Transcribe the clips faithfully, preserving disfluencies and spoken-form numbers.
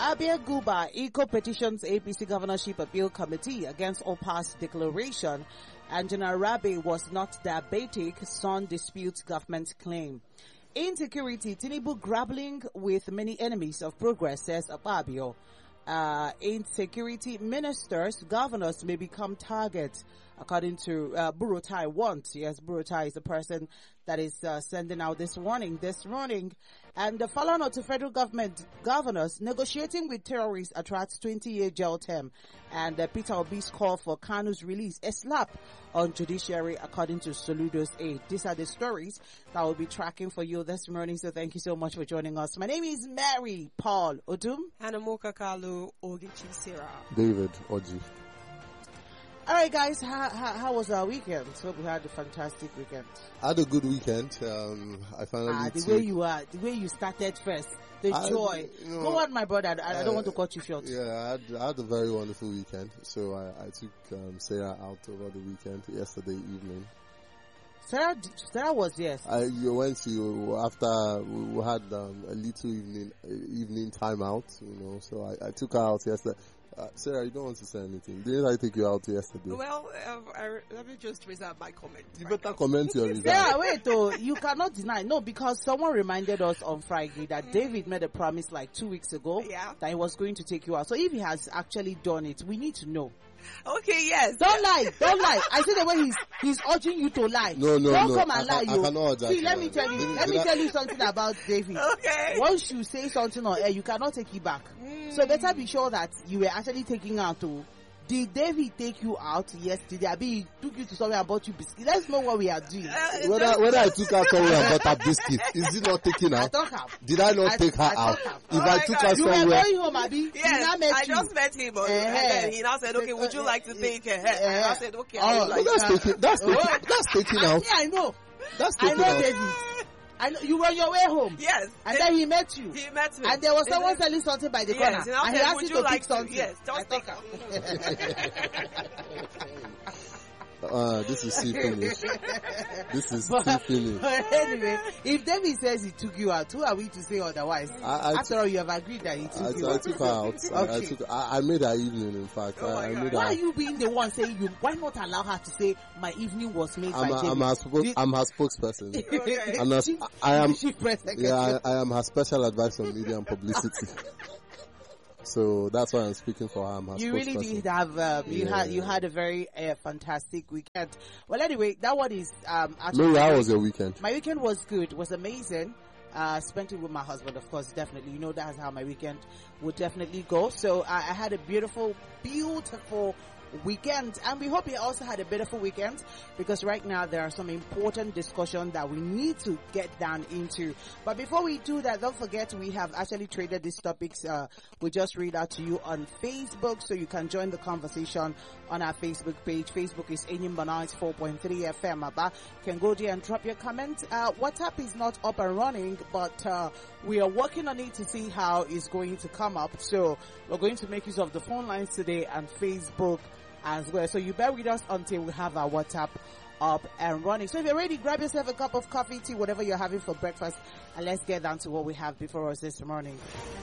Abia Guba Eco Petitions A P C Governorship Appeal Committee against Opa's declaration, and General Rabe was not diabetic, Son disputes government claim. Insecurity, Tinubu grappling with many enemies of progress, says Akpabio. Uh, insecurity ministers, governors may become targets, according to uh, Burutai Want. Yes, Burutai is the person that is uh, sending out this warning this morning. And the follow-on to federal government governors negotiating with terrorists attracts twenty-year jail term. And uh, Peter Obi's call for Kanu's release, a slap on judiciary, according to Soludo's aid. These are the stories that we'll be tracking for you this morning. So thank you so much for joining us. My name is Mary Paul Odum. Anamoka Kalu Ogichi Sira. David Oji. All right, guys, how, how, how was our weekend? Hope we had a fantastic weekend. I had a good weekend. Um, I finally ah, the took, way you are, the way you started first, the I, joy. You know, Go on, my brother. I, uh, I don't want to cut you short. Yeah, I had, I had a very wonderful weekend. So I, I took um, Sarah out over the weekend, yesterday evening. Sarah, Sarah was yes. I you went to after we had um, a little evening uh, evening time out, you know. So I, I took her out yesterday. Uh, Sarah, you don't want to say anything. Didn't I take you out yesterday? Well, um, I, let me just reserve my comment. You right better now. comment your result. Sarah, wait, though. You cannot deny. No, because someone reminded us on Friday that mm. David made a promise like two weeks ago yeah. that he was going to take you out. So if he has actually done it, we need to know. Okay, yes. Don't lie, don't lie. I see the way he's he's urging you to lie. No, no, don't no. come and I, lie, I, you. I cannot urge See, let you. me tell you. Did, let did me I, tell you something about David. Okay. Once you say something on air, you cannot take it back. Mm. So better be sure that you were actually taking out to. Did David take you out yesterday? I mean, he took you to somewhere and bought you biscuit. Let's know what we are doing. Uh, whether whether I took her somewhere and bought her biscuit, is it not taking her? I don't have. Did I not I, take her I out? Have. If oh I took God. her you somewhere, were going home, Abi. Yes, met I you. just met him, uh, uh, and then he now said, "Okay, would you like to take her?" Uh, and I said, "Okay." Oh, I would like that's that. taking that's taking Oh. that's taking I, out. yeah, I know. That's I taking know out. David. I know you were on your way home. Yes, And then he met you. He met me, and there was someone Isn't selling something by the yes, corner. and, I And he said, asked would you you to like pick to? something. Yes, I just take her. Uh, this is still finished. This is But, still finished. but anyway, if David says he took you out, who are we to say otherwise? I, I After all, you have agreed that he took I, you I out. took her out. I, I Okay. took. I, I made her evening. In fact, Oh I, I my made God. Why are her. you being the one saying you? Why not allow her to say my evening was made I'm, by a, David? I'm her spokes, Did- I'm her spokesperson. Okay. And as, Chief- I am. Chief Press Secretary. Yeah, I, I am her special advisor on media and publicity. So that's why I'm speaking for her. I'm her You really spokesperson. did have um, you Yeah. had you had a very uh, fantastic weekend. Well, anyway, that one is um actually Mary, how was your weekend? my weekend was good. It was amazing. Uh, spent it with my husband, of course, definitely. You know that's how my weekend would definitely go. So I, I had a beautiful, beautiful weekend, and we hope you also had a beautiful weekend, because right now there are some important discussions that we need to get down into. But before we do that, don't forget we have actually traded these topics. Uh, we just read out to you on Facebook, so you can join the conversation on our Facebook page. Facebook is Enyimba ninety-four point three F M. Aba. You can go there and drop your comment. Uh, WhatsApp is not up and running, but uh, we are working on it to see how it's going to come up. So we're going to make use of the phone lines today and Facebook as well. So you bear with us until we have our WhatsApp up and running. So if you're ready, grab yourself a cup of coffee, tea, whatever you're having for breakfast, and let's get down to what we have before us this morning.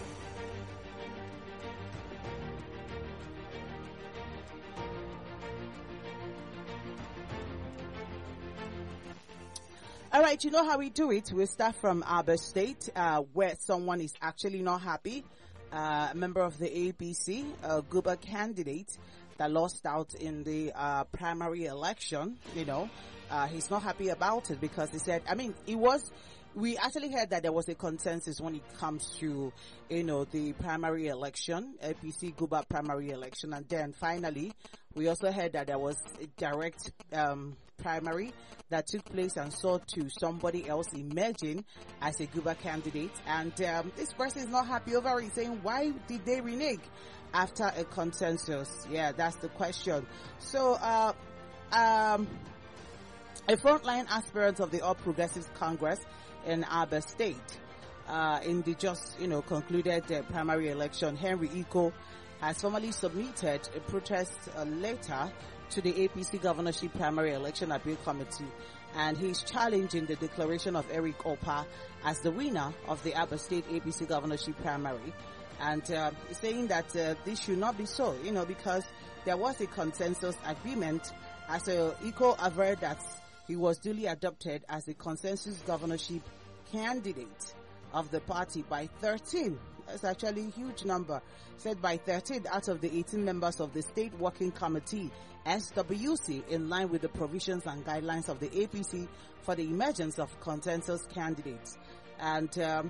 All right, you know how we do it. We start from Abia State, uh, where someone is actually not happy. Uh, a member of the A P C, a Guba candidate that lost out in the uh, primary election, you know, uh, he's not happy about it because he said, I mean, it was, we actually heard that there was a consensus when it comes to, you know, the primary election, A P C Guba primary election. And then finally, we also heard that there was a direct um, primary that took place and saw to somebody else emerging as a Guba candidate. And um, this person is not happy over it, saying, why did they renege after a consensus? Yeah, that's the question. So, uh, um, a frontline aspirant of the All Progressives Congress in Abia State, uh, in the just, you know, concluded uh, primary election, Henry Iko has formally submitted a protest uh, letter to the A P C governorship primary election appeal committee, and he's challenging the declaration of Eric Opa as the winner of the Abia State A P C governorship primary. And uh, saying that uh, this should not be so, you know, because there was a consensus agreement. As uh, Iko averred that he was duly adopted as a consensus governorship candidate of the party by thirteen. That's actually a huge number. Said by thirteen out of the eighteen members of the State Working Committee, S W C, in line with the provisions and guidelines of the A P C for the emergence of consensus candidates. And um,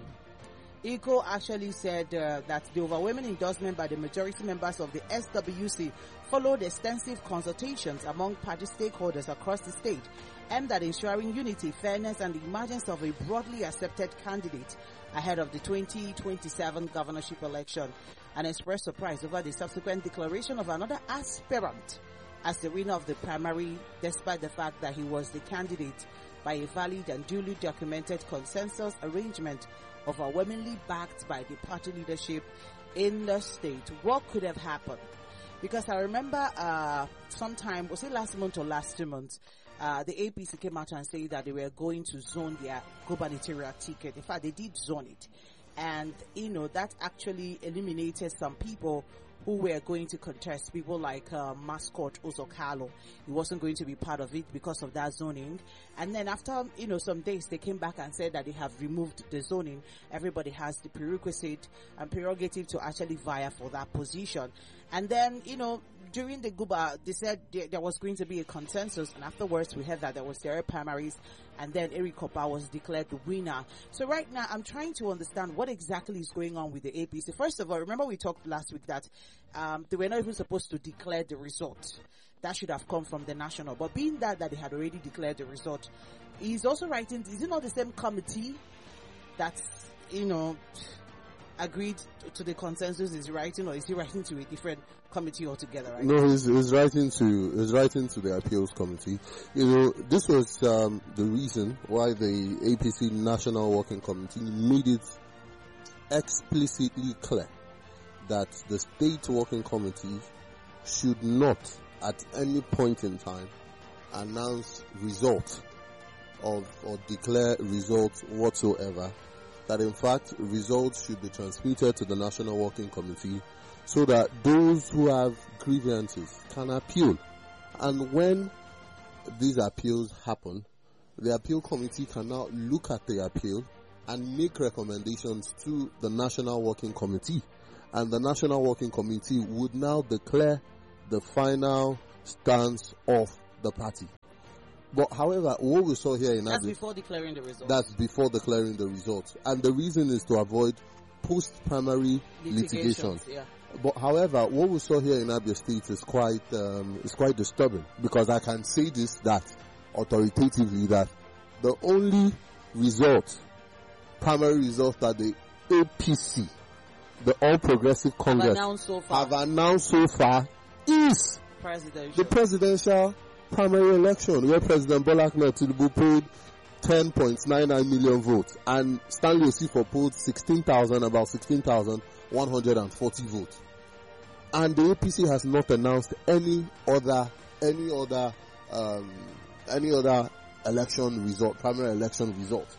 Iko actually said uh, that the overwhelming endorsement by the majority members of the S W C followed extensive consultations among party stakeholders across the state, aimed at ensuring unity, fairness, and the emergence of a broadly accepted candidate ahead of the twenty twenty-seven governorship election, and expressed surprise over the subsequent declaration of another aspirant as the winner of the primary, despite the fact that he was the candidate by a valid and duly documented consensus arrangement overwhelmingly backed by the party leadership in the state. What could have happened? Because I remember uh, sometime, was it last month or last two months, uh, the A P C came out and said that they were going to zone their gubernatorial ticket. In fact, they did zone it. And, you know, that actually eliminated some people who were going to contest, people like uh, Mascot Ozokalo. He wasn't going to be part of it because of that zoning. And then after, you know, some days, they came back and said that they have removed the zoning. Everybody has the prerequisite and prerogative to actually vie for that position. And then, you know, during the Guba, they said there, there was going to be a consensus, and afterwards we heard that there was their primaries, and then Eric Kopa was declared the winner. So right now, I'm trying to understand what exactly is going on with the A P C. First of all, remember we talked last week that um, they were not even supposed to declare the result. That should have come from the national. But being that, that they had already declared the result, he's also writing, is it not the same committee that's, you know, agreed to the consensus is writing, or is he writing to a different committee altogether? Right? No, he's, he's writing to he's writing to the appeals committee. You know, this was um, the reason why the A P C National Working Committee made it explicitly clear that the State Working Committee should not, at any point in time, announce results of or declare results whatsoever. That in fact results should be transmitted to the National Working Committee so that those who have grievances can appeal. And when these appeals happen, the appeal committee can now look at the appeal and make recommendations to the National Working Committee. And the National Working Committee would now declare the final stance of the party. But however, what we saw here in That's Abu, before declaring the results. That's before declaring the results. And the reason is to avoid post-primary litigation. Yeah. But however, what we saw here in Abia State is quite um, is quite disturbing, because I can say this that authoritatively that the only result, primary result that the A P C, the All Progressive Congress, have announced so far, have announced so far is presidential. the presidential primary election, where President Bola Ahmed Tinubu polled ten point nine nine million votes and Stanley Osifo polled sixteen thousand, about sixteen thousand one hundred forty votes. And the A P C has not announced any other, any other, um, any other election result, primary election result.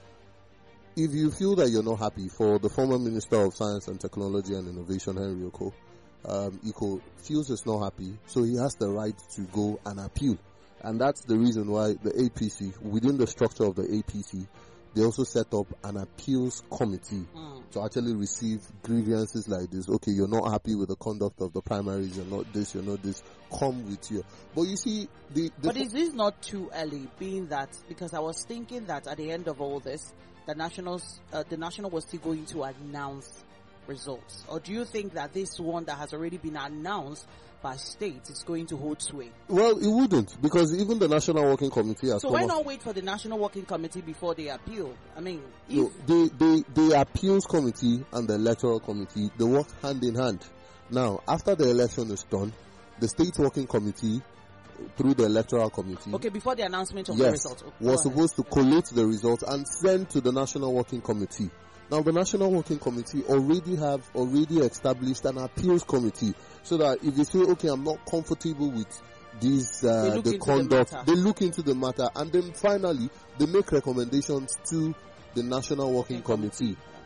If you feel that you're not happy, for the former Minister of Science and Technology and Innovation, Henry Oko, um, Iko feels it's not happy, so he has the right to go and appeal. And that's the reason why the A P C, within the structure of the A P C, they also set up an appeals committee mm. to actually receive grievances like this. Okay, you're not happy with the conduct of the primaries, you're not this, you're not this, come with you. But you see, the... the but is this not too early, being that, because I was thinking that at the end of all this, the nationals, uh, the national was still going to announce results? Or do you think that this one that has already been announced by states is going to hold sway? Well, it wouldn't, because even the National Working Committee has So why not wait for the National Working Committee before they appeal? I mean, if no, the, the, the appeals committee and the electoral committee, they work hand in hand. Now, after the election is done, the State Working Committee, through the electoral committee, okay, before the announcement of yes, the results, okay, was supposed to collate the results and send to the National Working Committee. Now, the National Working Committee already have already established an appeals committee, so that if you say, okay, I'm not comfortable with this, uh, the conduct, the they look into the matter, and then finally they make recommendations to the National Working Committee. Committee.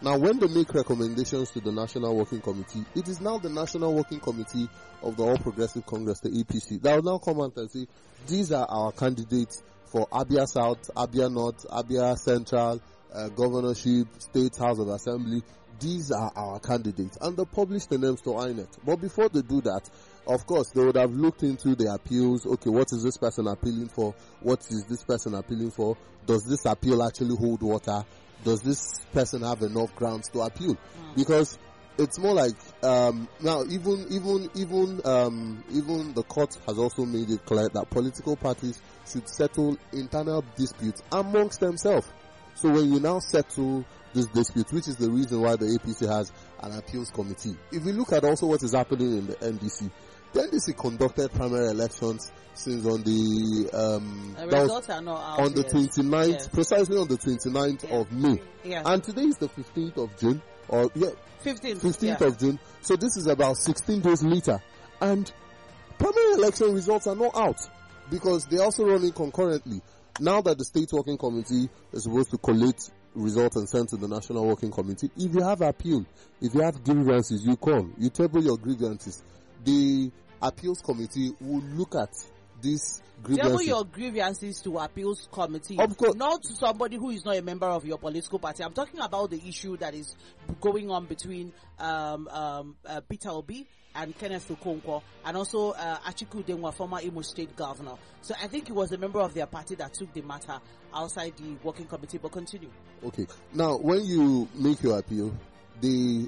Now, when they make recommendations to the National Working Committee, it is now the National Working Committee of the All Progressive Congress, the A P C, that will now come out and say, these are our candidates for Abia South, Abia North, Abia Central, uh, Governorship, State House of Assembly. These are our candidates. And they publish the names to I N E C. But before they do that, of course, they would have looked into the appeals. Okay, what is this person appealing for? What is this person appealing for? Does this appeal actually hold water? Does this person have enough grounds to appeal? Mm. Because it's more like um, now, even even even um, even the court has also made it clear that political parties should settle internal disputes amongst themselves. So when you now settle this dispute, which is the reason why the A P C has an appeals committee. If we look at also what is happening in the N D C, the N D C conducted primary elections since on the um the results are not out on the yet. twenty-ninth, yes. precisely on the twenty-ninth yeah. of May. Yeah. And today is the fifteenth of June, or yeah, fifteenth, fifteenth yeah. of June. So this is about sixteen days later, and primary election results are not out because they're also running concurrently. Now that the State Working Committee is supposed to collate results and send to the National Working Committee, if you have appeal, if you have grievances, you call, you table your grievances. The appeals committee will look at these grievances. Table your grievances to appeals committee, of course, not to somebody who is not a member of your political party. I'm talking about the issue that is going on between um, um, uh, Peter Obi and Kenneth Okonkwo, and also uh, Achiku Denwa, former Imo State governor. So I think it was a member of their party that took the matter outside the working committee. But continue. Okay. Now, when you make your appeal, the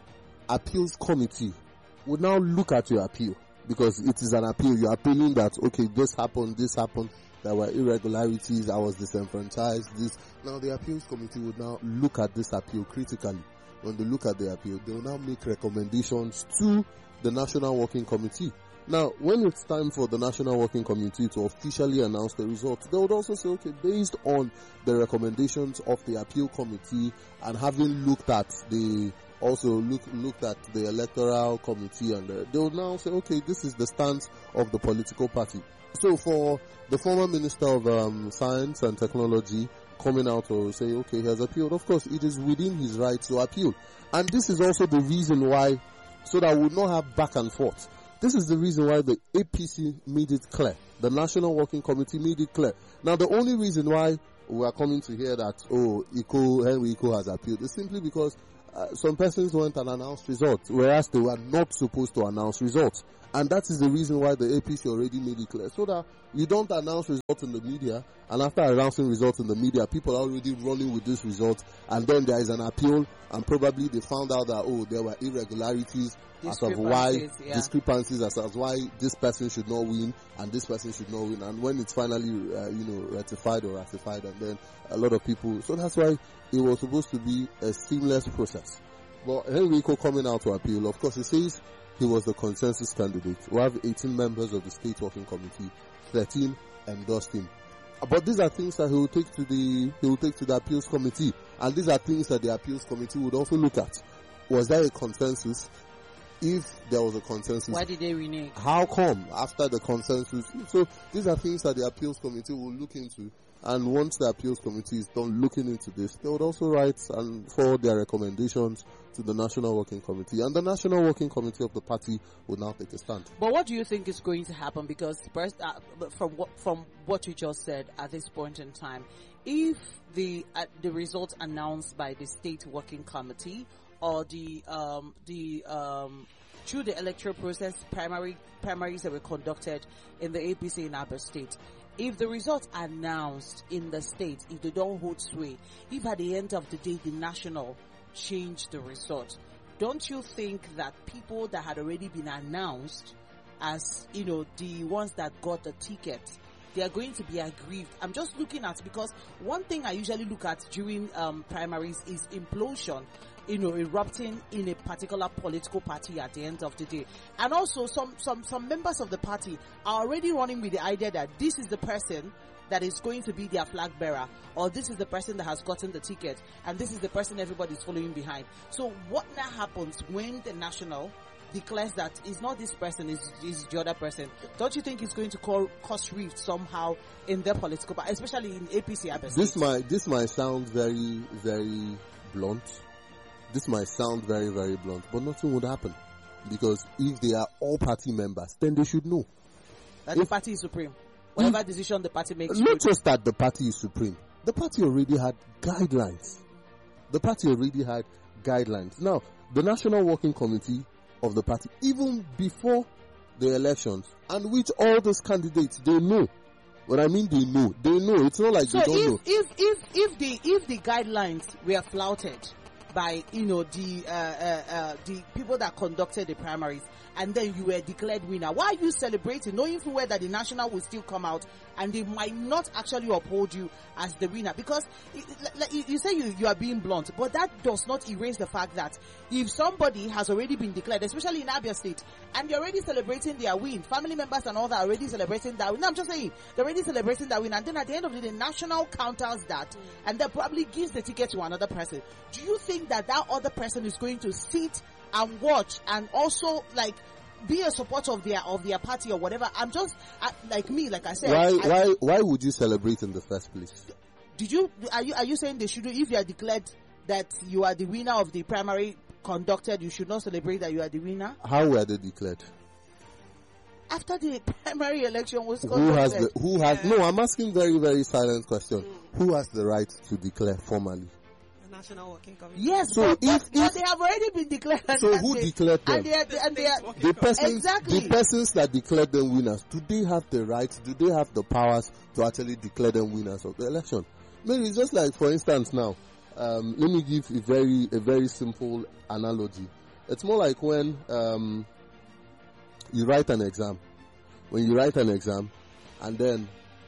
appeals committee would now look at your appeal because it is an appeal. You're appealing that, okay, this happened, this happened, there were irregularities, I was disenfranchised, this. Now, the appeals committee would now look at this appeal critically. When they look at the appeal, they will now make recommendations to the National Working Committee. Now, when it's time for the National Working Committee to officially announce the results, they would also say, okay, based on the recommendations of the appeal committee and having looked at the, also look, looked at the electoral committee, and the, they would now say, okay, this is the stance of the political party. So for the former Minister of um, Science and Technology coming out to say, okay, he has appealed, of course, it is within his right to appeal. And this is also the reason why, so that we would not have back and forth. This is the reason why the A P C made it clear. The National Working Committee made it clear. Now, the only reason why we are coming to hear that, oh, Iko, Henry Iko has appealed is simply because uh, some persons went and announced results, whereas they were not supposed to announce results. And that is the reason why the A P C already made it clear. So that you don't announce results in the media, and after announcing results in the media, people are already running with this result, and then there is an appeal, and probably they found out that, oh, there were irregularities as of why, yeah. discrepancies as of why this person should not win, and this person should not win. And when it's finally, uh, you know, ratified or ratified, and then a lot of people, so that's why it was supposed to be a seamless process. But Henrico coming out to appeal, of course, he says he was the consensus candidate. We have eighteen members of the State Working Committee, thirteen endorsed him. But these are things that he will take to the he will take to the appeals committee, and these are things that the appeals committee would also look at. Was there a consensus? If there was a consensus, why did they renege? How come after the consensus? So these are things that the appeals committee will look into. And once the appeals committee is done looking into this, they would also write and forward their recommendations to the National Working Committee. And the National Working Committee of the party will now take a stand. But what do you think is going to happen? Because first, uh, from what from what you just said at this point in time, if the uh, the results announced by the State Working Committee or the um, the um, through the electoral process primary primaries that were conducted in the A P C in Abia State, if the results are announced in the state, if they don't hold sway, if at the end of the day the national change the result, don't you think that people that had already been announced as, you know, the ones that got the ticket, they are going to be aggrieved? I'm just looking at, because one thing I usually look at during um, primaries is implosion, you know, erupting in a particular political party at the end of the day. And also some, some, some members of the party are already running with the idea that this is the person that is going to be their flag bearer, or this is the person that has gotten the ticket, and this is the person everybody's following behind. So what now happens when the national declares that it's not this person, it's, it's the other person? Don't you think it's going to call, cause rift somehow in their political party, especially in A P C? This might, this might sound very, very blunt, this might sound very, very blunt, but nothing would happen. Because if they are all party members, then they should know. That if, the party is supreme. Whatever if, decision the party makes. Not just that the party is supreme. The party already had guidelines. The party already had guidelines. Now, the National Working Committee of the party, even before the elections, and which all those candidates, they know. What I mean, they know. They know. It's not like so they don't if, know. if if if the if the guidelines were flouted by, you know, the uh, uh, uh, the people that conducted the primaries, and then you were declared winner, why are you celebrating, knowing full well that the national will still come out and they might not actually uphold you as the winner? Because it, like you say you, you are being blunt, but that does not erase the fact that if somebody has already been declared, especially in Abia State, and they're already celebrating their win, family members and all that are already celebrating that win. No, I'm just saying, they're already celebrating that win, and then at the end of the day, the national counters that, mm. and then probably gives the ticket to another person. Do you think that that other person is going to sit and watch and also like be a supporter of their of their party or whatever? I'm just I, like me, like I said. Why I, why why would you celebrate in the first place? Did you are you are you saying they should, if you are declared that you are the winner of the primary conducted, you should not celebrate that you are the winner? How were they declared? After the primary election was conducted. Who has the who has yeah. No, I'm asking very very silent question. Mm. Who has the right to declare formally? National Working Committee. Yes, so but, if, but, but if they have already been declared. So who they, declared them? And they are, and they are, the persons, exactly. the persons that declared them winners, do they have the rights? Do they have the powers to actually declare them winners of the election? Maybe it's just like, for instance, now, um, let me give a very a very simple analogy. It's more like when um, you write an exam. When you write an exam, and then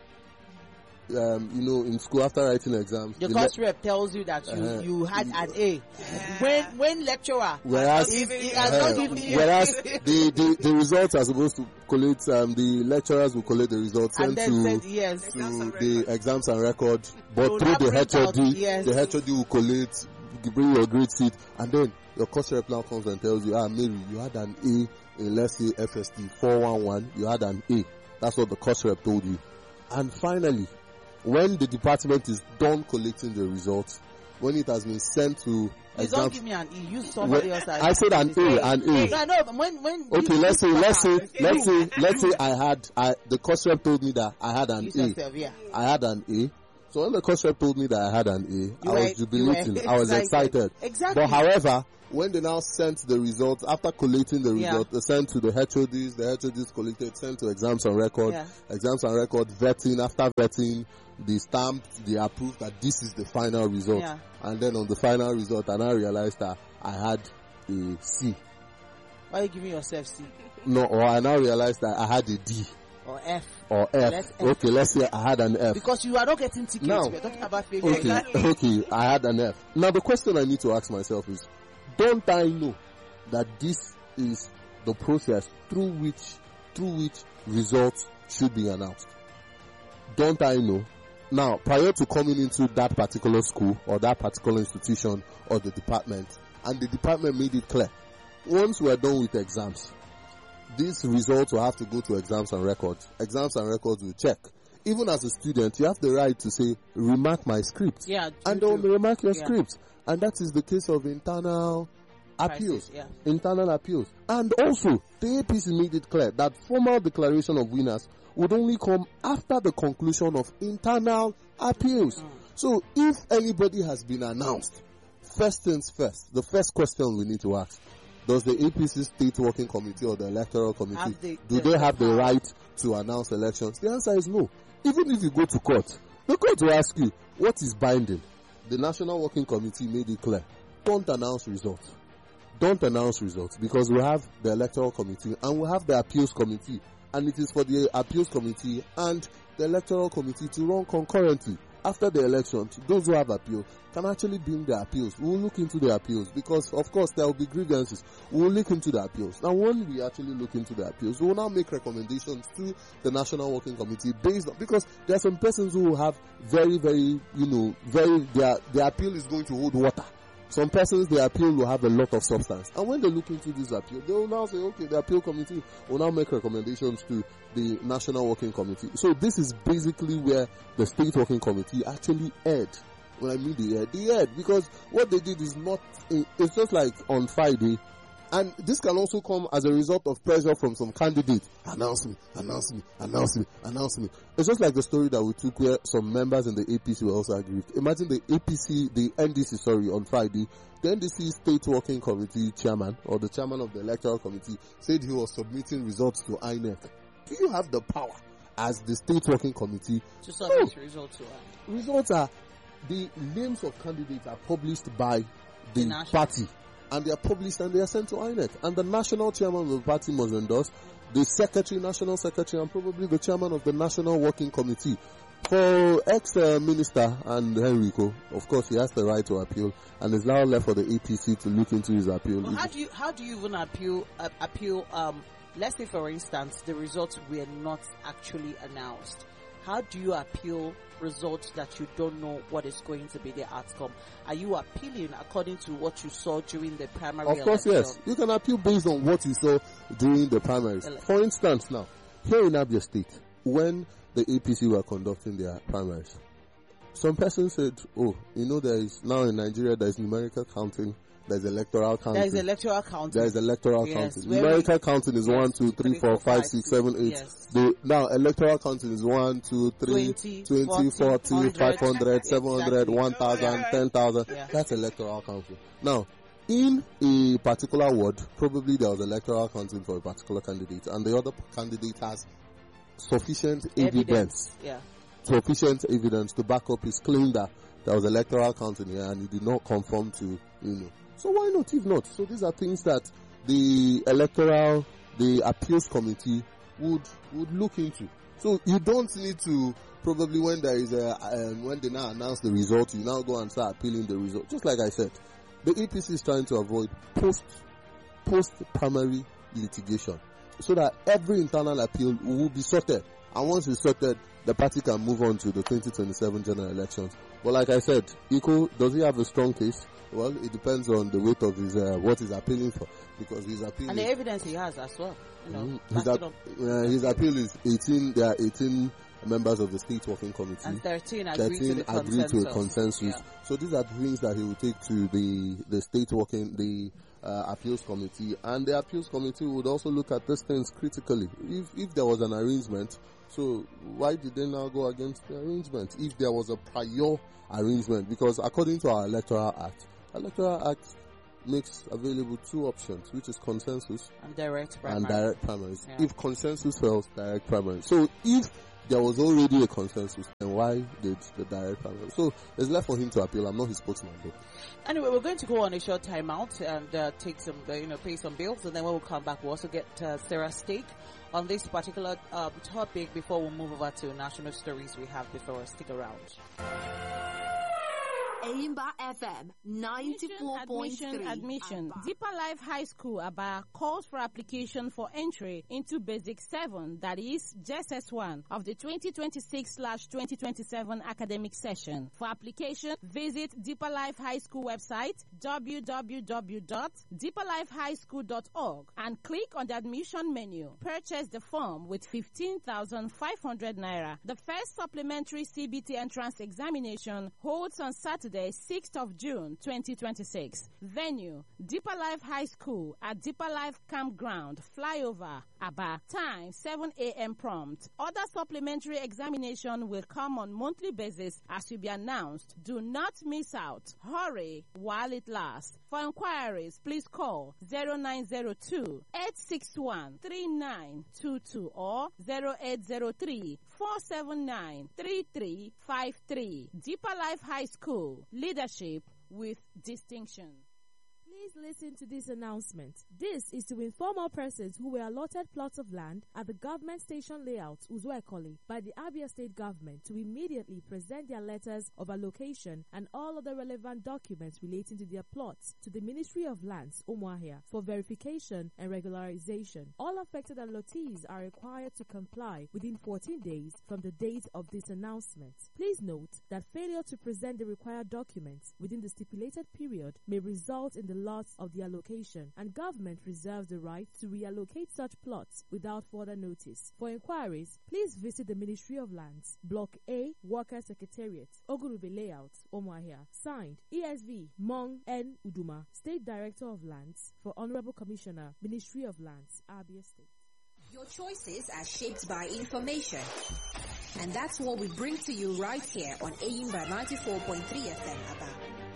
Um, you know, in school after writing exams, the course le- rep tells you that you, uh, you had an A. Yeah. When when lecturer, whereas if, he has uh, not given you whereas the, the the results are supposed to collate, um, the lecturers will collate the results sent to said, yes. to the exams and record, but so through the H O D, out, yes. the H O D will collate, bring your grade sheet, and then your course rep now comes and tells you, ah, Mary, you had an A in, let's say, F S T four one one, you had an A. That's what the course rep told you. And finally, when the department is done collecting the results, when it has been sent to exams, don't give me an E. Use somebody else. I said an A, an A. No, no, but when when okay, let's say, let's say, let's say, let's say, I had, I the course rep told me that I had an A. Yourself, yeah. I had an A. So when the course rep told me that I had an A, you I was jubilating. I was excited. Exactly. But however, when they now sent the results, after collating the results, yeah. they sent to the H O Ds, the H O Ds collected, sent to exams and record, yeah. exams and record, vetting, after vetting, they stamped, they approved that this is the final result. Yeah. And then on the final result, and I realized that I had a C. Why are you giving yourself C? No, or I now realized that I had a D. Or F. Or F. F. Okay, let's say I had an F. Because you are not getting tickets. Now, we are talking about failure. Okay, exactly. okay, I had an F. Now the question I need to ask myself is, don't I know that this is the process through which, through which results should be announced? Don't I know? Now, prior to coming into that particular school or that particular institution or the department, and the department made it clear, once we're done with exams, these results will have to go to exams and records. Exams and records will check. Even as a student, you have the right to say, remark my script. Yeah, and they'll remark your yeah. script. And that is the case of internal appeals. Crisis, yeah. Internal appeals. And also, the A P C made it clear that formal declaration of winners would only come after the conclusion of internal appeals. Mm. So, if anybody has been announced, first things first, the first question we need to ask, does the A P C State Working Committee or the Electoral Committee, the, do the, they have the right to announce elections? The answer is no. Even if you go to court, the court will ask you, what is binding? The National Working Committee made it clear. Don't announce results. Don't announce results because we have the Electoral Committee and we have the Appeals Committee. And it is for the Appeals Committee and the Electoral Committee to run concurrently. After the election, those who have appeal can actually bring their appeals. We will look into the appeals because, of course, there will be grievances. We will look into the appeals. Now, when we actually look into the appeals, we will now make recommendations to the National Working Committee based on, because there are some persons who have very, very, you know, very, their, their appeal is going to hold water. Some persons, their appeal will have a lot of substance. And when they look into this appeal, they will now say, okay, the appeal committee will now make recommendations to the National Working Committee. So this is basically where the State Working Committee actually erred When I mean the head, the head, because what they did is not, it's just like on Friday, and this can also come as a result of pressure from some candidates. Announce me, announce me, announce me, announce me. It's just like the story that we took where some members in the A P C were also aggrieved. Imagine the A P C, the N D C, sorry, on Friday, the N D C State Working Committee chairman, or the chairman of the Electoral Committee, said he was submitting results to I N E C. Do you have the power as the State Working Committee to submit no. results to her? Results are, the names of candidates are published by the, the party, and they are published and they are sent to I N E C. And the national chairman of the party must endorse, the secretary, national secretary, and probably the chairman of the National Working Committee. For ex-minister and Henrico, of course, he has the right to appeal, and it's now left for the A P C to look into his appeal. Well, how do you how do you even appeal uh, appeal? Um, let's say, for instance, the results were not actually announced. How do you appeal results that you don't know what is going to be the outcome? Are you appealing according to what you saw during the primary election? Of course, yes. You can appeal based on what you saw during the primaries. For instance, now, here in Abia State, when the A P C were conducting their primaries, some person said, oh, you know, there is now in Nigeria, there is numerical counting, there is electoral counting. There is electoral counting. There is electoral yes, counting. Numerical counting is yes, one, two, three, four, five, six, seven, eight. Yes. The, now, electoral counting is one, two, three, twenty, twenty, forty, five hundred, seven hundred, exactly. one thousand, ten thousand. Yeah. That's electoral counting. Now, in a particular ward, probably there was electoral counting for a particular candidate, and the other candidate has sufficient evidence, evidence. Yeah. sufficient evidence to back up his claim that there was electoral counting here and he did not conform to, you know. So why not, if not? So these are things that the electoral, the appeals committee would would look into. So you don't need to, probably when there is a, um, when they now announce the result, you now go and start appealing the result. Just like I said, the A P C is trying to avoid post, post-primary litigation, so that every internal appeal will be sorted. And once it's sorted, the party can move on to the twenty twenty-seven general elections. But like I said, Iko, does he have a strong case? Well, it depends on the weight of his, uh, what he's appealing for. Because he's appealing... And the evidence he has as well. You know, mm-hmm. his, ap- uh, his appeal is eighteen, there are eighteen members of the State Working Committee. And thirteen agree to the agree consensus. to a consensus. Yeah. So these are things that he will take to the, the State Working, the uh, Appeals Committee. And the Appeals Committee would also look at these things critically. If, if there was an arrangement, so why did they now go against the arrangement? If there was a prior arrangement, because according to our Electoral Act, Electoral Act makes available two options, which is consensus and direct primaries. And direct primaries. Yeah. If consensus fails, direct primaries. So if there was already a consensus, then why did the direct primary? So it's left for him to appeal. I'm not his spokesman, though. Anyway, we're going to go on a short time out and uh, take some, uh, you know, pay some bills, and then when we come back, we'll also get uh, Sarah's take on this particular um, topic before we move over to national stories we have before us. Stick around. Aimba F M ninety-four point three. Admission, admission. Deeper Life High School Aba calls for application for entry into Basic seven, that is J S S one, of the twenty twenty-six twenty twenty-seven academic session. For application, visit Deeper Life High School website w w w dot deeper life high school dot org and click on the admission menu. Purchase the form with fifteen thousand five hundred naira. The first supplementary C B T entrance examination holds on Saturday, sixth of June twenty twenty-six. Venue, Deeper Life High School at Deeper Life Campground, Flyover, Aba. Time, seven a.m. prompt. Other supplementary examination will come on monthly basis as will be announced. Do not miss out. Hurry while it lasts. For inquiries, please call zero nine zero two, eight six one, three nine two two or zero eight zero three, four seven nine, three three five three. Deeper Life High School. Leadership with distinction. Please listen to this announcement. This is to inform all persons who were allotted plots of land at the government station layout Uzuekoli by the Abia State government to immediately present their letters of allocation and all other relevant documents relating to their plots to the Ministry of Lands, Umuahia, for verification and regularization. All affected allottees are required to comply within fourteen days from the date of this announcement. Please note that failure to present the required documents within the stipulated period may result in the loss regards of the allocation, and government reserves the right to reallocate such plots without further notice. For inquiries, please visit the Ministry of Lands, Block A, Worker Secretariat, Ogurube Layout, Omoahia. Signed, E S V Mong N. Uduma, State Director of Lands for Honorable Commissioner, Ministry of Lands, Abia State. Your choices are shaped by information. And that's what we bring to you right here on Ayimba ninety-four point three F M, Aba.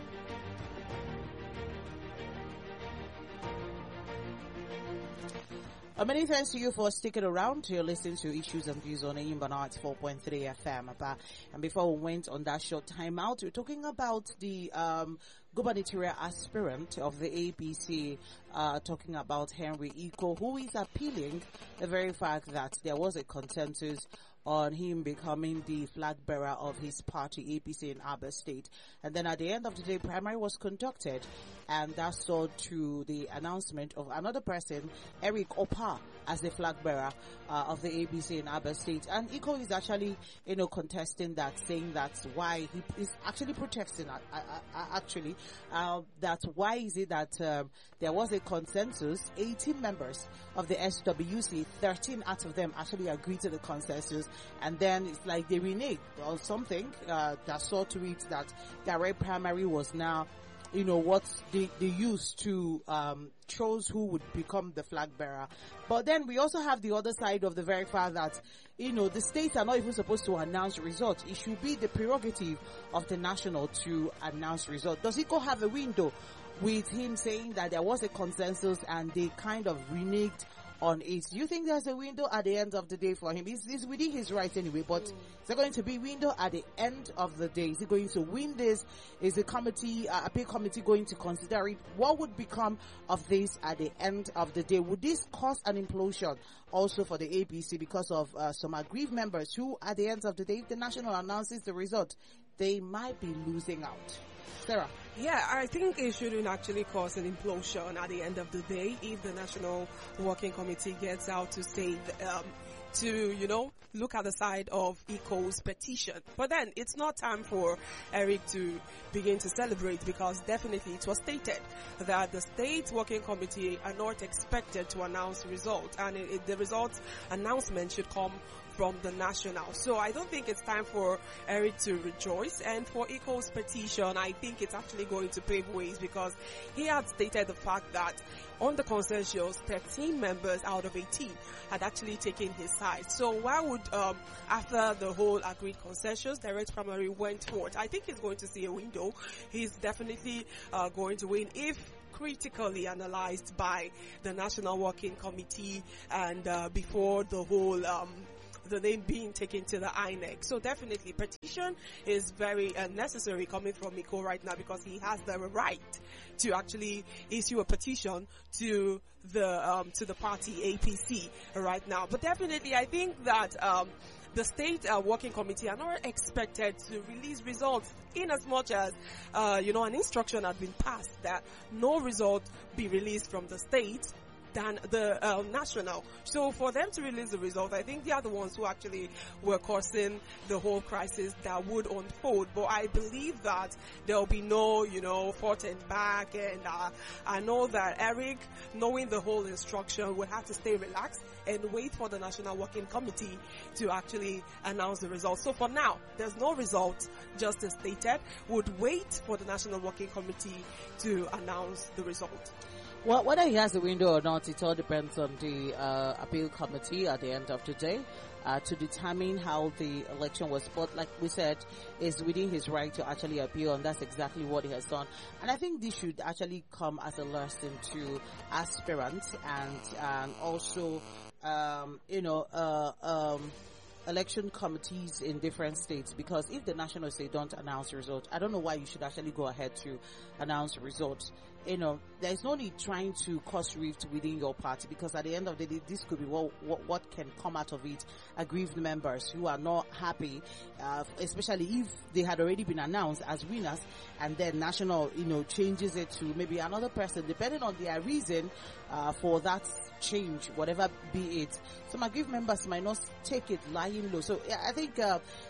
Uh, many thanks to you for sticking around. You're listening to Issues and Views on Ayimba ninety-four point three F M. And before we went on that short time out, we're talking about the um, gubernatorial aspirant of the A P C, uh, talking about Henry Iko, who is appealing the very fact that there was a consensus on him becoming the flag bearer of his party, A P C, in Abia State. And then at the end of the day, primary was conducted, and that saw to the announcement of another person, Eric Opa, as the flag bearer uh, of the A P C in Abia State. And Iko is actually, you know, contesting that, saying that's why he is actually protesting, uh, uh, uh, actually, uh, that why is it that um, there was a consensus, eighteen members of the S W C, thirteen out of them actually agreed to the consensus, and then it's like they reneged or something uh, that saw to it that direct primary was now, you know, what they, they used to um, chose who would become the flag bearer. But then we also have the other side of the very fact that, you know, the states are not even supposed to announce results. It should be the prerogative of the national to announce results. Does Iko have a window with him saying that there was a consensus and they kind of reneged on it? Do you think there's a window at the end of the day for him? He's, he's within his rights anyway, but mm. is there going to be window at the end of the day? Is he going to win this? Is the committee, uh, appeal committee going to consider it? What would become of this at the end of the day? Would this cause an implosion also for the A P C because of uh, some aggrieved members who, at the end of the day, if the national announces the result, they might be losing out? Sarah? Yeah, I think it shouldn't actually cause an implosion at the end of the day if the National Working Committee gets out to say, um, to, you know, look at the side of Iko's petition. But then it's not time for Eric to begin to celebrate, because definitely it was stated that the State Working Committee are not expected to announce results, and it, it, the results announcement should come from the national. So I don't think it's time for Eric to rejoice. And for Iko's petition, I think it's actually going to pave ways, because he had stated the fact that on the consensus, thirteen members out of eighteen had actually taken his side. So why would, um, after the whole agreed consensus, direct primary went forward? I think he's going to see a window. He's definitely uh, going to win if critically analyzed by the National Working Committee and uh, before the whole um, the name being taken to the I N E C. So definitely petition is very uh, necessary coming from Iko right now, because he has the right to actually issue a petition to the um, to the party A P C right now. But definitely I think that um, the State uh, Working Committee are not expected to release results, in as much as uh, you know, an instruction had been passed that no result be released from the state than the uh, national. So for them to release the result, I think they are the ones who actually were causing the whole crisis that would unfold. But I believe that there will be no, you know, forth and back, and uh, I know that Eric, knowing the whole instruction, would have to stay relaxed and wait for the National Working Committee to actually announce the results. So for now, there's no result, just as stated. Would wait for the National Working Committee to announce the result. Well, whether he has a window or not, it all depends on the uh, appeal committee at the end of the day uh, to determine how the election was fought. Like we said, is within his right to actually appeal, and that's exactly what he has done. And I think this should actually come as a lesson to aspirants and and also, um, you know, uh, um, election committees in different states, because if the national state don't announce results, I don't know why you should actually go ahead to announce results. You know, there's no need trying to cause rift within your party, because at the end of the day, this could be what what, what can come out of it. Aggrieved members who are not happy, uh, especially if they had already been announced as winners, and then national, you know, changes it to maybe another person, depending on their reason uh, for that change, whatever be it. Some aggrieved members might not take it lying low. So yeah, I think uh,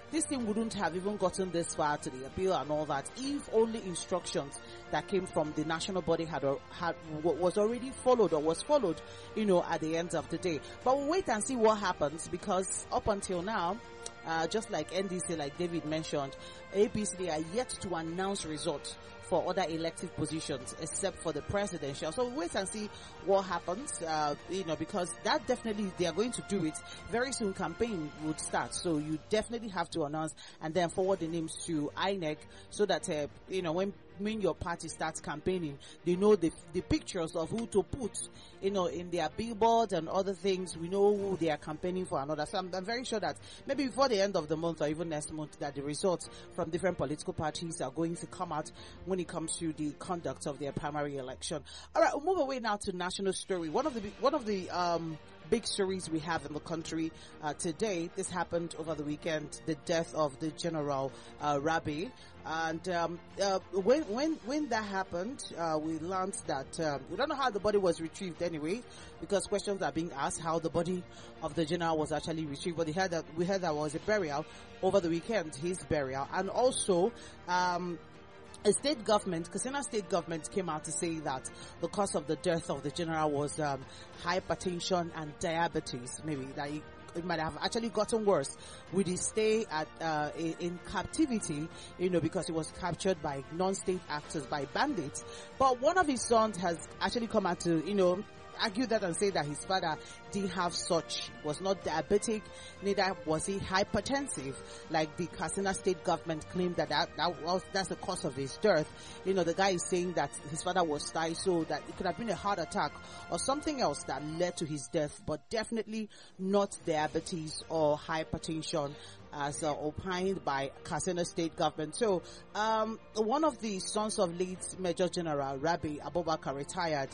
this thing wouldn't have even gotten this far to the appeal and all that if only instructions that came from the national body had, had was already followed or was followed, you know, at the end of the day. But we'll wait and see what happens, because up until now, uh, just like N D C, like David mentioned, A P C, they are yet to announce results for other elective positions except for the presidential. So we'll wait and see what happens, uh, you know, because that definitely, they are going to do it. Very soon campaign would start. So you definitely have to announce and then forward the names to I N E C so that, uh, you know, when when your party starts campaigning, they know the the pictures of who to put, you know, in their billboard and other things. We know who they are campaigning for and other. So I'm, I'm very sure that maybe before the end of the month or even next month, that the results from different political parties are going to come out when it comes to the conduct of their primary election. All right, we'll move away now to national story. One of the one of the um big stories we have in the country uh, today. This happened over the weekend, the death of the General uh, Rabi. And um, uh, when when when that happened, uh, we learned that um, we don't know how the body was retrieved anyway, because questions are being asked how the body of the general was actually retrieved. But we heard that we heard that was a burial over the weekend, his burial, and also. Um, A state government, Katsina state government, came out to say that the cause of the death of the general was um, hypertension and diabetes. Maybe that it, it might have actually gotten worse with his stay at uh, in, in captivity, you know, because he was captured by non-state actors, by bandits. But one of his sons has actually come out to, you know, argue that and say that his father didn't have such, was not diabetic, neither was he hypertensive, like the Katsina state government claimed that, that that was that's the cause of his death. You know, the guy is saying that his father was tied, so that it could have been a heart attack or something else that led to his death, but definitely not diabetes or hypertension, as uh, opined by Katsina state government. So, um, one of the sons of late Major General Rabi Abubakar, retired,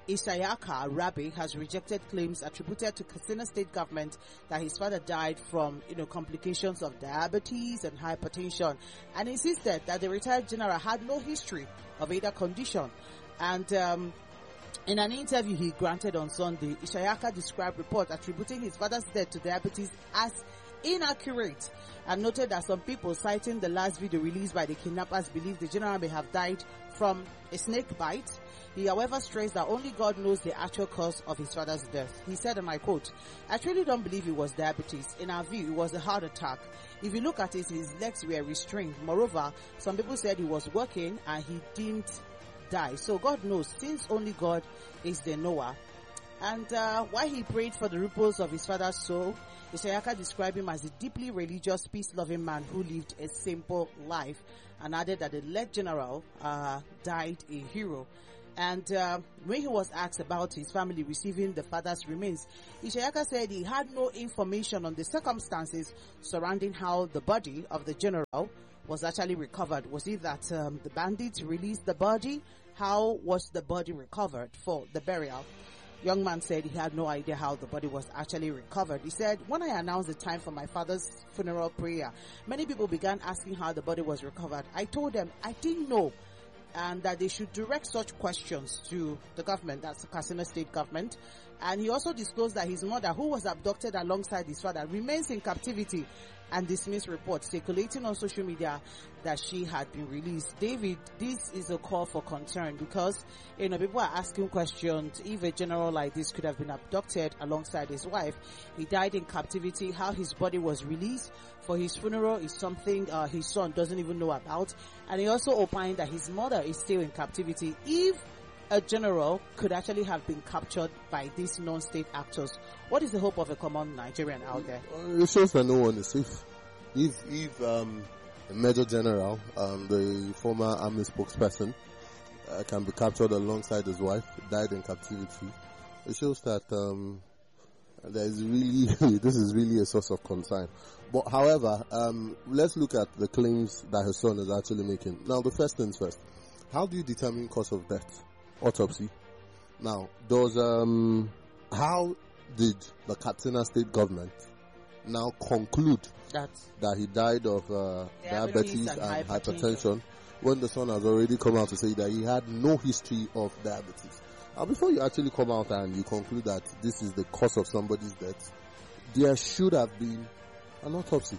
Isayaka Rabi, has rejected claims attributed to Katsina state government that his father died from, you know, complications of diabetes and hypertension, and insisted that the retired general had no history of either condition. And um, in an interview he granted on Sunday, Isayaka described reports attributing his father's death to diabetes as inaccurate, and noted that some people, citing the last video released by the kidnappers, believe the general may have died from a snake bite. He, however, stressed that only God knows the actual cause of his father's death. He said, and I quote, "I truly don't believe it was diabetes. In our view, it was a heart attack. If you look at it, his legs were restrained. Moreover, some people said he was working and he didn't die. So God knows, since only God is the knower." And uh, while he prayed for the repose of his father's soul, Isayaka described him as a deeply religious, peace-loving man who lived a simple life, and added that the late general uh, died a hero. And uh, when he was asked about his family receiving the father's remains, Isayaka said he had no information on the circumstances surrounding how the body of the general was actually recovered. Was it that um, the bandits released the body? How was the body recovered for the burial? Young man said he had no idea how the body was actually recovered. He said, "When I announced the time for my father's funeral prayer, many people began asking how the body was recovered. I told them I didn't know, and that they should direct such questions to the government," that's the Katsina state government. And he also disclosed that his mother, who was abducted alongside his father, remains in captivity, and dismissed reports circulating on social media that she had been released. David, this is a call for concern, because, you know, people are asking questions if a general like this could have been abducted alongside his wife. He died in captivity. How his body was released for his funeral is something uh, his son doesn't even know about. And he also opined that his mother is still in captivity. If a general could actually have been captured by these non-state actors, what is the hope of a common Nigerian out there? Uh, it shows that no one is safe. If if um, a Major General, um, the former army spokesperson, uh, can be captured alongside his wife, died in captivity, it shows that um, there is really this is really a source of concern. But however, um, let's look at the claims that his son is actually making. Now, the first things first: how do you determine cause of death? Autopsy. Now, does um, how did the Katsina state government now conclude that that he died of uh, diabetes, diabetes and, and hypertension. hypertension, when the son has already come out to say that he had no history of diabetes? Now, before you actually come out and you conclude that this is the cause of somebody's death, there should have been an autopsy.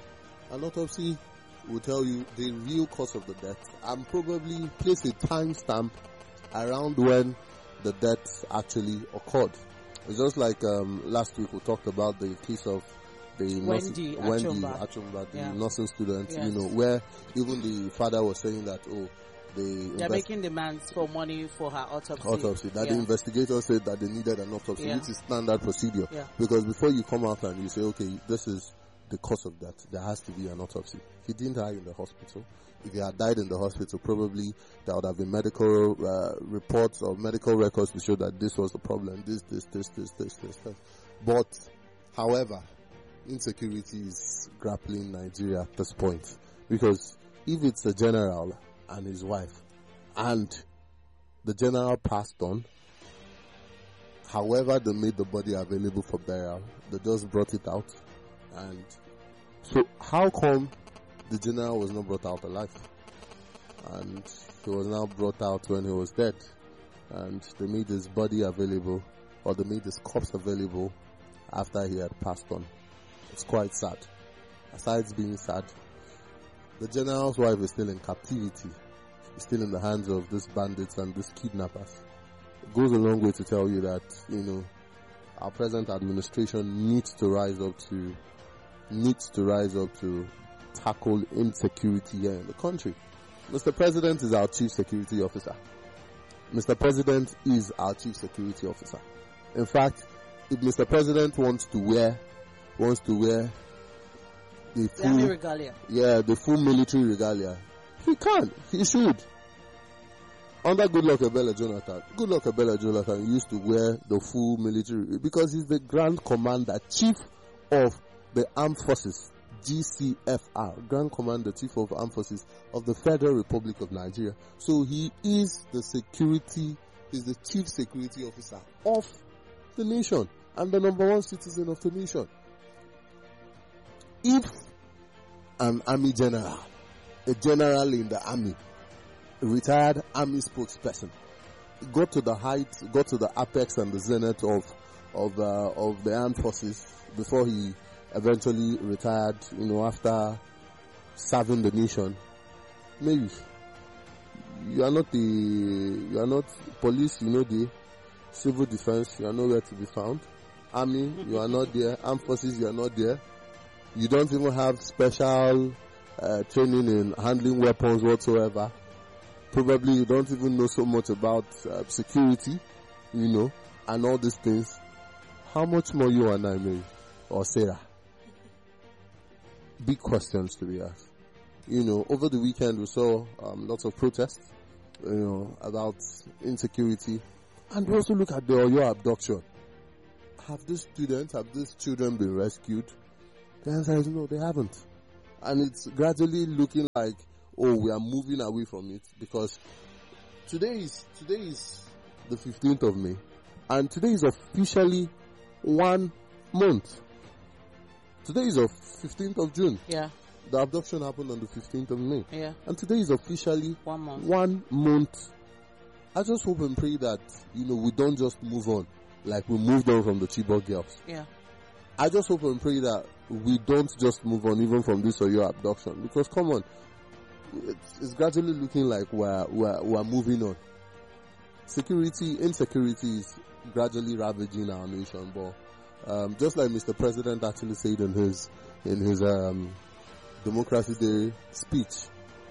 An autopsy will tell you the real cause of the death and probably place a timestamp around when the death actually occurred. It's just like um, last week we talked about the case of the Wendy nursing, Wendy Achomba. Achomba, the Yeah. nursing student, Yes. you know, where even the father was saying that, oh, the They're invest- making demands for money for her autopsy. autopsy, that Yeah. the investigators said that they needed an autopsy, Yeah. which is standard procedure. Yeah. Because before you come out and you say, okay, this is the cause of death, there has to be an autopsy. He didn't die in the hospital. If he had died in the hospital, probably there would have been medical uh, reports or medical records to show that this was the problem, this, this, this, this, this, this, this. But, however, insecurity is grappling Nigeria at this point. Because if it's the general and his wife, and the general passed on, however they made the body available for burial, they just brought it out. And so how come the general was not brought out alive? And he was now brought out when he was dead. And they made his body available, or they made his corpse available after he had passed on. It's quite sad. Aside being sad, the general's wife is still in captivity. She's still in the hands of these bandits and these kidnappers. It goes a long way to tell you that, you know, our present administration needs to rise up to, needs to rise up to tackle insecurity here in the country. Mister President is our chief security officer. Mister President is our chief security officer. In fact, if Mister President wants to wear, wants to wear the The army full, regalia. yeah, the full military regalia, he can, he should. Under Goodluck Ebele Jonathan, Goodluck Ebele Jonathan used to wear the full military because he's the Grand Commander, Chief of the Armed Forces, G C F R, Grand Commander, Chief of Armed Forces of the Federal Republic of Nigeria. So he is the security, he's the Chief Security Officer of the nation and the number one citizen of the nation. If an army general, a general in the army, a retired army spokesperson, got to the height, got to the apex and the zenith of of uh, of the armed forces before he eventually retired, you know, after serving the nation, maybe you are not the, you are not police, you know, the civil defense, you are nowhere to be found. Army, you are not there. Armed forces, you are not there. You don't even have special uh, training in handling weapons whatsoever. Probably you don't even know so much about uh, security, you know, and all these things. How much more you and I, Mary or Sarah? Big questions to be asked. You know, over the weekend we saw um, lots of protests, you know, about insecurity. And we also look at the Oyo abduction. Have these students, have these children been rescued? The answer is no, they haven't. And it's gradually looking like, oh, we are moving away from it, because today is today is the fifteenth of May, and today is officially one month. Today is the fifteenth of June. Yeah, The abduction happened on the fifteenth of May, yeah. and today is officially One month. one month. I just hope and pray that, you know, we don't just move on like we moved on from the Chibok girls. Yeah. I just hope and pray that we don't just move on even from this Oyo abduction, because come on, it's, it's gradually looking like we're, we're, we're moving on. Security, insecurity is gradually ravaging our nation, but um, just like Mister President actually said in his, in his um, Democracy Day speech,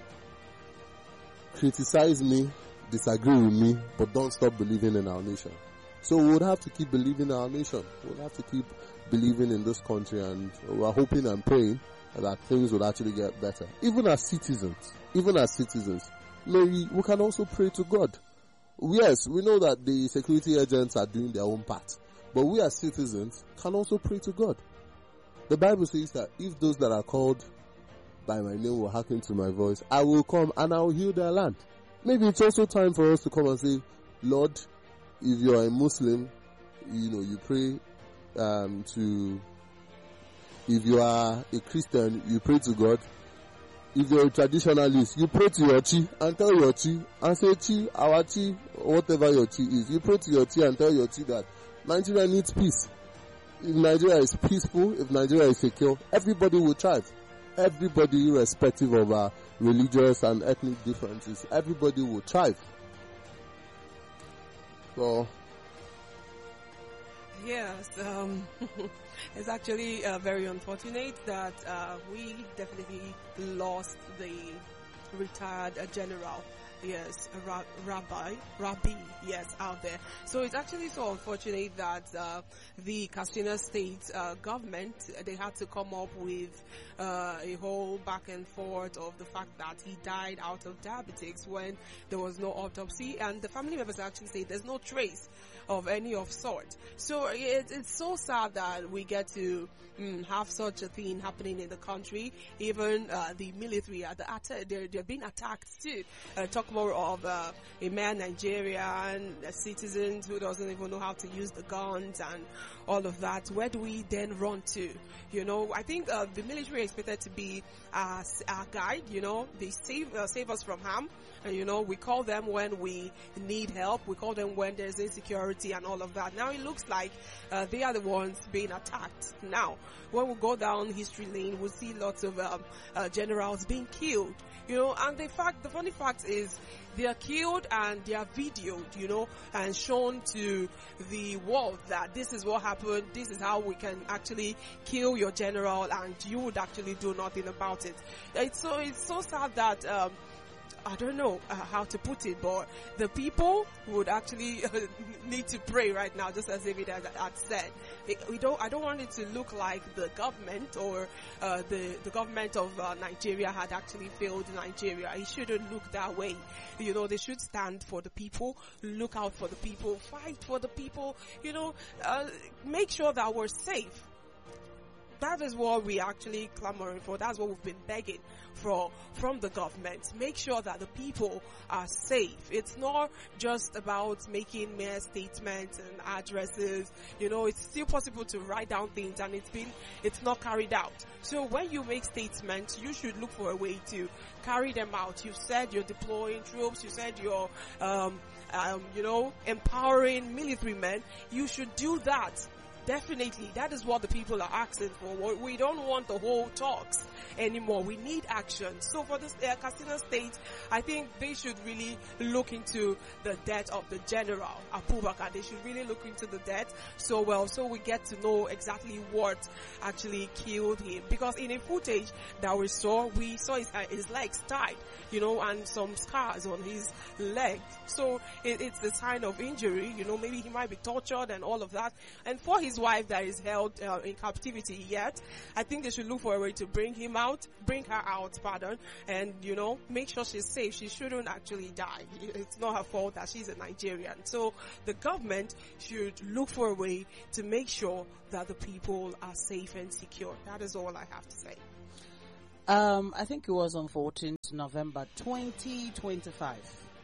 criticize me, disagree with me, but don't stop believing in our nation. So we would have to keep believing in our nation. We would have to keep believing in this country, and we're hoping and praying that things would actually get better. Even as citizens, even as citizens, maybe we can also pray to God. Yes, we know that the security agents are doing their own part, but we as citizens can also pray to God. The Bible says that if those that are called by my name will hearken to my voice, I will come and I will heal their land. Maybe it's also time for us to come and say, Lord, if you are a Muslim, you know, you pray um, to, if you are a Christian, you pray to God. If you're a traditionalist, you pray to your chi and tell your chi and say, chi, our chi, whatever your chi is. You pray to your chi and tell your chi that Nigeria needs peace. If Nigeria is peaceful, if Nigeria is secure, everybody will thrive. everybody, irrespective of our religious and ethnic differences, everybody will thrive. So, yes, um, it's actually uh, very unfortunate that uh, we definitely lost the retired uh, general. Yes, Ra- Rabbi, Rabbi, yes, out there. So it's actually so unfortunate that uh, the Katsina State uh, government, they had to come up with uh, a whole back and forth of the fact that he died out of diabetes when there was no autopsy, and the family members actually say there's no trace of any of sort. So it, it's so sad that we get to mm, have such a thing happening in the country. Even uh, the military, uh, the atta- they're, they're being attacked too. Uh, talk more of uh, a mere Nigerian uh, citizens who doesn't even know how to use the guns and all of that. Where do we then run to? You know, I think uh, the military is expected to be uh, our guide. You know, they save uh, save us from harm. And, you know, we call them when we need help. We call them when there's insecurity and all of that. Now it looks like uh, they are the ones being attacked. Now, when we go down history lane, we'll see lots of um, uh, generals being killed. You know, and the fact, the funny fact is, they are killed and they are videoed, you know, and shown to the world that this is what happened, this is how we can actually kill your general, and you would actually do nothing about it. It's so, it's so sad that, um, I don't know uh, how to put it, but the people would actually uh, need to pray right now, just as David had, had said. It, we don't. I don't want it to look like the government or uh, the the government of uh, Nigeria had actually failed Nigeria. It shouldn't look that way. You know, they should stand for the people, look out for the people, fight for the people. You know, uh, make sure that we're safe. That is what we actually clamoring for. That's what we've been begging for from the government. Make sure that the people are safe. It's not just about making mere statements and addresses. You know, it's still possible to write down things, and it's been, it's not carried out. So when you make statements, you should look for a way to carry them out. You've said you're deploying troops. You said you're, um, um, you know, empowering military men. You should do that. Definitely, that is what the people are asking for. We don't want the whole talks anymore. We need action. So for this uh, Katsina State, I think they should really look into the death of the general, Abubakar. They should really look into the death so well, so we get to know exactly what actually killed him. Because in a footage that we saw, we saw his, uh, his legs tied, you know, and some scars on his legs. So it, it's a sign of injury, you know, maybe he might be tortured and all of that. And for his wife that is held uh, in captivity yet, I think they should look for a way to bring him out, bring her out, pardon, and, you know, make sure she's safe. She shouldn't actually die. It's not her fault that she's a Nigerian. So the government should look for a way to make sure that the people are safe and secure. That is all I have to say. Um, I think it was on fourteenth November twenty twenty-five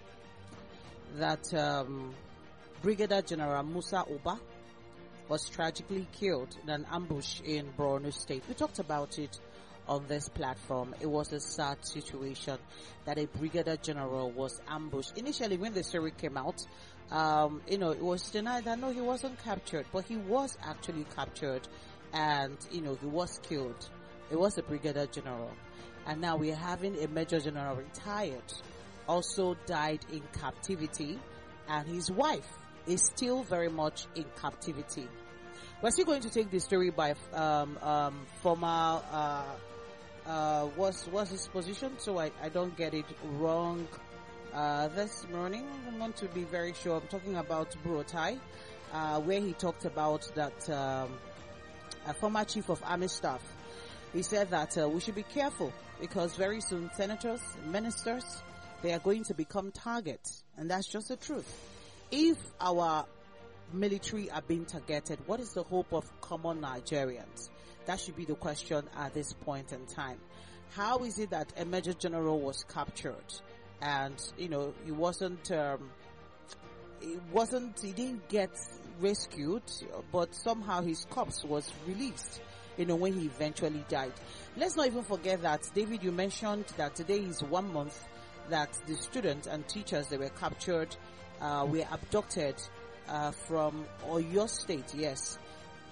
that um, Brigadier General Musa Uba was tragically killed in an ambush in Borno State. We talked about it on this platform. It was a sad situation that a Brigadier General was ambushed. Initially, when the story came out, um, you know, it was denied that no, he wasn't captured, but he was actually captured, and, you know, he was killed. It was a Brigadier General. And now we're having a Major General retired, also died in captivity, and his wife is still very much in captivity. We're still going to take the story by um, um, former, uh, uh, what's, what's his position? So I, I don't get it wrong uh, this morning. I want to be very sure. I'm talking about Burotai, uh, where he talked about that um, a former chief of army staff. He said that uh, we should be careful because very soon senators, ministers, they are going to become targets. And that's just the truth. If our military are being targeted, what is the hope of common Nigerians? That should be the question at this point in time. How is it that a Major General was captured and, you know, he wasn't, um, he wasn't, he didn't get rescued, but somehow his corpse was released, you know, when he eventually died. Let's not even forget that, David, you mentioned that today is one month that the students and teachers, they were captured, uh, were abducted uh, from Oyo State, yes.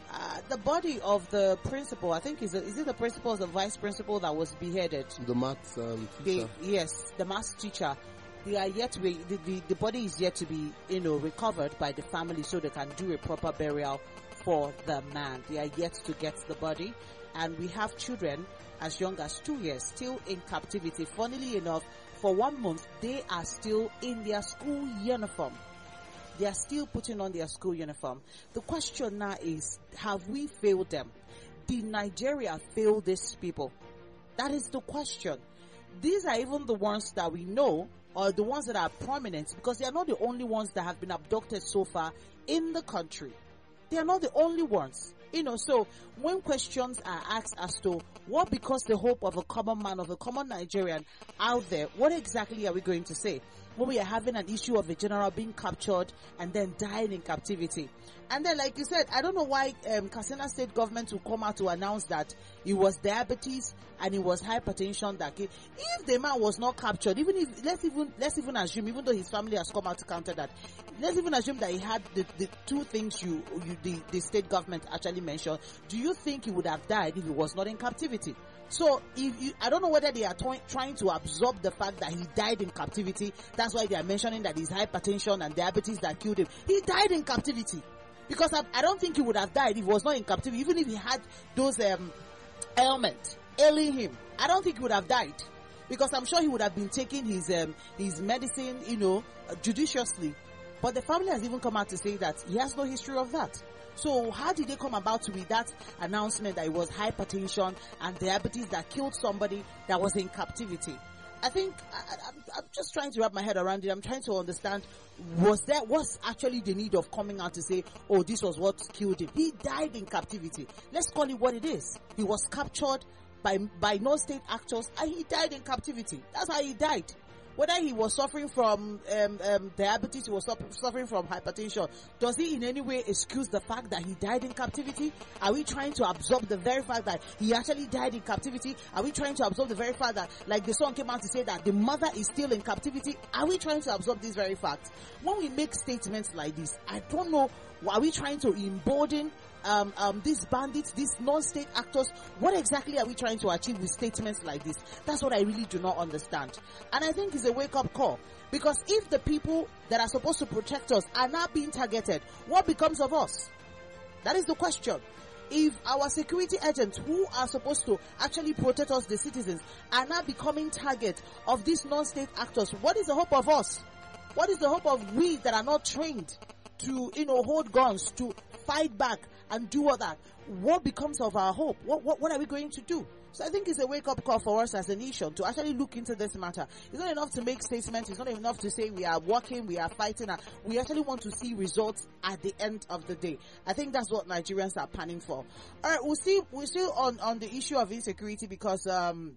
uh, the body of the principal, I think is, a, is it the principal or the vice principal that was beheaded? The maths um, teacher. The, yes, the maths teacher. They are yet to be, the, the, the body is yet to be, you know, recovered by the family so they can do a proper burial for the man. They are yet to get the body. And we have children as young as two years still in captivity. Funnily enough, for one month, they are still in their school uniform. They are still putting on their school uniform. The question now is, have we failed them? Did Nigeria fail these people? That is the question. These are even the ones that we know, or the ones that are prominent, because they are not the only ones that have been abducted so far in the country. They are not the only ones. You know, so when questions are asked as to what becomes the hope of a common man, of a common Nigerian out there, what exactly are we going to say? When we are having an issue of a general being captured and then dying in captivity. And then, like you said, I don't know why um, Katsina State government will come out to announce that it was diabetes and it was hypertension that came. If the man was not captured, even if, let's even, let's even assume, even though his family has come out to counter that, let's even assume that he had the, the two things you, you the, the state government actually mentioned. Do you think he would have died if he was not in captivity? So, if you, I don't know whether they are to- trying to absorb the fact that he died in captivity. That's why they are mentioning that it's hypertension and diabetes that killed him. He died in captivity. Because I, I don't think he would have died if he was not in captivity. Even if he had those um, ailments ailing him, I don't think he would have died. Because I'm sure he would have been taking his um, his medicine, you know, judiciously. But the family has even come out to say that he has no history of that. So how did they come about with that announcement that it was hypertension and diabetes that killed somebody that was in captivity? I think I, I'm, I'm just trying to wrap my head around it. I'm trying to understand, was there, what's actually the need of coming out to say, oh, this was what killed him? He died in captivity. Let's call it what it is. He was captured by, by non-state actors and he died in captivity. That's how he died. Whether he was suffering from um, um, diabetes, he was suffering from hypertension, does he in any way excuse the fact that he died in captivity? Are we trying to absorb the very fact that he actually died in captivity? Are we trying to absorb the very fact that, like the son came out to say that the mother is still in captivity? Are we trying to absorb this very fact? When we make statements like this, I don't know, are we trying to embolden Um, um, these bandits, these non-state actors? What exactly are we trying to achieve with statements like this? That's what I really do not understand. And I think it's a wake-up call. Because if the people that are supposed to protect us are not being targeted, what becomes of us? That is the question. If our security agents who are supposed to actually protect us, the citizens, are not becoming target of these non-state actors, what is the hope of us? What is the hope of we that are not trained to, you know, hold guns, to fight back and do all that? What becomes of our hope? What, what, what are we going to do? So I think it's a wake-up call for us as a nation to actually look into this matter. It's not enough to make statements. It's not enough to say we are working, we are fighting. We actually want to see results at the end of the day. I think that's what Nigerians are planning for. All right, we'll see. We're still on, on the issue of insecurity because um,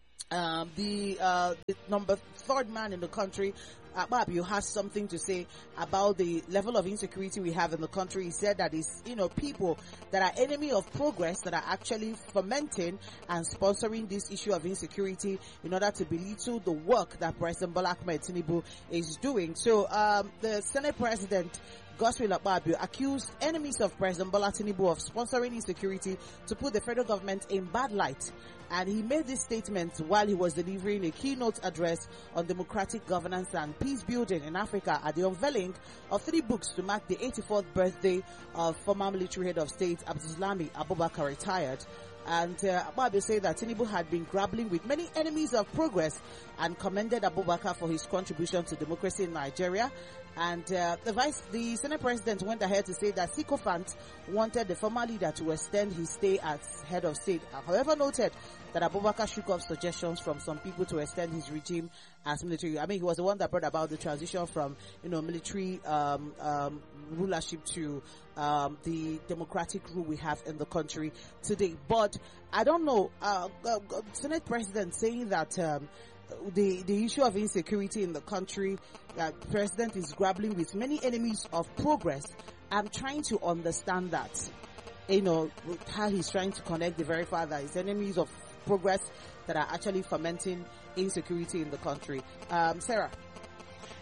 um, the, uh, the number third man in the country, Akpabio, has something to say about the level of insecurity we have in the country. He said that it's, you know, people that are enemy of progress that are actually fomenting and sponsoring this issue of insecurity in order to belittle the work that President Bola Ahmed Tinubu is doing. So, um, the Senate President Godswill Akpabio accused enemies of President Bola Tinubu of sponsoring insecurity to put the federal government in bad light. And he made this statement while he was delivering a keynote address on democratic governance and peace building in Africa at the unveiling of three books to mark the eighty-fourth birthday of former military head of state Abdulsalami Abubakar retired. And uh, Akpabio said that Tinubu had been grappling with many enemies of progress and commended Abubakar for his contribution to democracy in Nigeria. And uh, the vice, the Senate President went ahead to say that Sycophant wanted the former leader to extend his stay as head of state. However, noted that Abubakar shook off suggestions from some people to extend his regime as military. I mean, he was the one that brought about the transition from, you know, military um, um, rulership to um, the democratic rule we have in the country today. But I don't know, uh, uh, Senate President saying that um, the the issue of insecurity in the country, that uh, President is grappling with many enemies of progress. I'm trying to understand that, you know, how he's trying to connect the very fact that his enemies of progress that are actually fomenting insecurity in the country. Um, Sarah.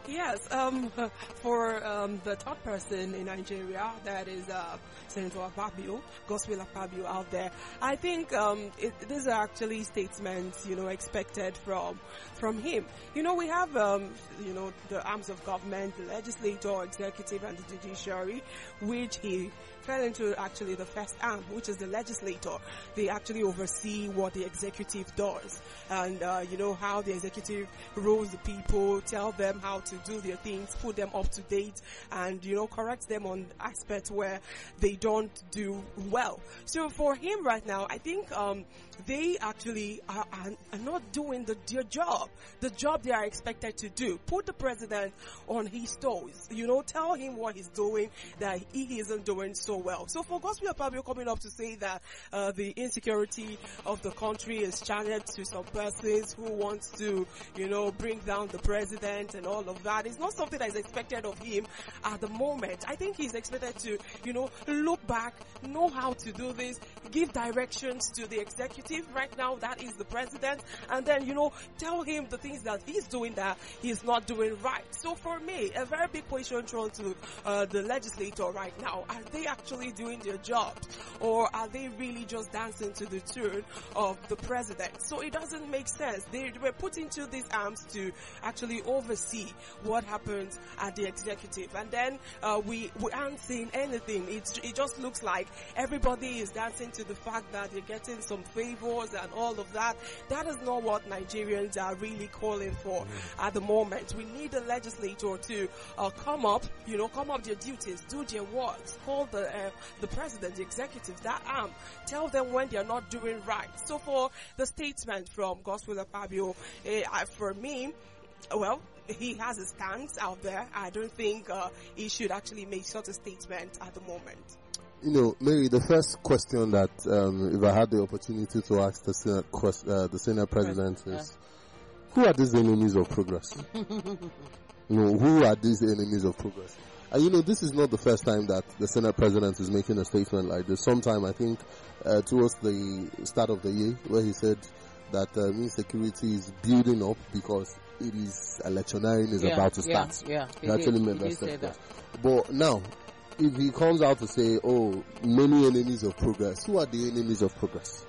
Yes, um, for um, the third person in Nigeria, that is uh, Senator Akpabio, Godswill Akpabio out there. I think um, it, these are actually statements, you know, expected from from him. You know, we have, um, you know, the arms of government, the legislature, executive, and the judiciary, which he fell into actually the first arm, which is the legislator. They actually oversee what the executive does, and uh, you know how the executive rules the people, tell them how to do their things, put them up to date, and you know correct them on aspects where they don't do well. So for him right now, I think um, they actually are, are, are not doing the, their job, the job they are expected to do. Put the president on his toes, you know, tell him what he's doing that he isn't doing so well. So for Godswill Akpabio coming up to say that uh, the insecurity of the country is channeled to some persons who want to, you know, bring down the president and all of that, it's not something that is expected of him at the moment. I think he's expected to, you know, look back, know how to do this, give directions to the executive right now, that is the president, and then, you know, tell him the things that he's doing that he's not doing right. So for me, a very big question thrown to uh, the legislator right now, are they actually doing their jobs, or are they really just dancing to the tune of the president? So it doesn't make sense. They were put into these arms to actually oversee what happens at the executive, and then uh, we, we aren't seeing anything. It's, it just looks like everybody is dancing to the fact that they're getting some favors and all of that. That is not what Nigerians are really calling for mm. at the moment. We need the legislature to uh, come up, you know, come up their duties, do their works, call the uh, the president, the executive, that arm, tell them when they're not doing right. So for the statement from Godswill Akpabio, uh, for me, well, he has a stance out there. I don't think uh, he should actually make such a statement at the moment. You know, Mary, the first question that, um, if I had the opportunity to ask the Senate, quest, uh, the Senate President is, yeah. who are these enemies of progress? You know, who are these enemies of progress? And you know, this is not the first time that the Senate President is making a statement like this. Sometime, I think, uh, towards the start of the year, where he said that um, insecurity is building up because it is electioneering is yeah, about to start. Yeah, yeah. He actually made that statement. But now, if he comes out to say, oh, many enemies of progress, who are the enemies of progress?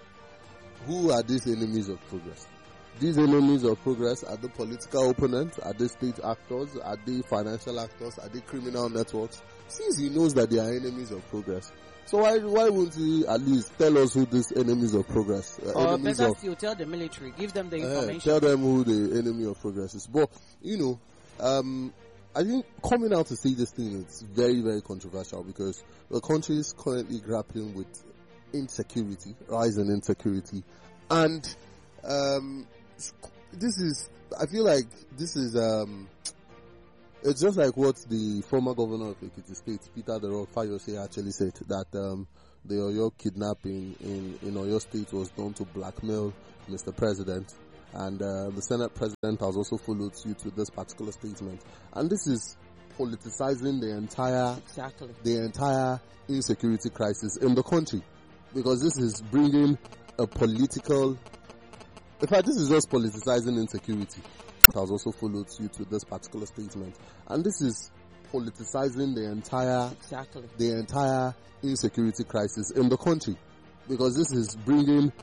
Who are these enemies of progress? These enemies of progress are the political opponents, are the state actors, are the financial actors, are the criminal networks. Since he knows that they are enemies of progress, so why why won't he at least tell us who these enemies of progress uh, or enemies better of, still, tell the military, give them the uh, information. Tell them who the enemy of progress is. But, you know, um, I think coming out to say this thing is very, very controversial because the country is currently grappling with insecurity, rise in insecurity, and um, this is, I feel like this is, um, it's just like what the former governor of Ekiti State, Peter Dero Fayose, actually said, that um, the Oyo kidnapping in, in Oyo State was done to blackmail Mister President. And uh, the Senate President has also followed suit with this particular statement. And this is politicizing the entire, exactly. the entire insecurity crisis in the country. Because this is bringing a political... In fact, this is just politicizing insecurity. It has also followed suit with this particular statement. And this is politicizing the entire, exactly. the entire insecurity crisis in the country. Because this is bringing